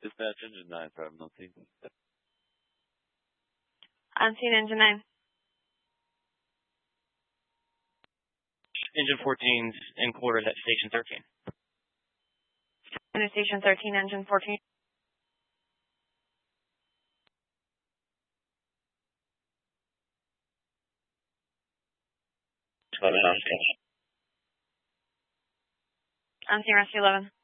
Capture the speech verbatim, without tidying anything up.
Dispatch, engine nine, driving on scene. On scene, engine nine. Engine fourteen in quarters at station thirteen. Into station thirteen, engine fourteen. On scene, rescue eleven.